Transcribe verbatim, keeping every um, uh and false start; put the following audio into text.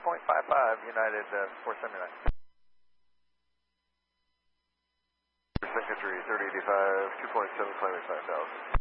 point five five, United uh, four seventy-nine. Secretary thirty eighty-five, two point seven five eight five thousand.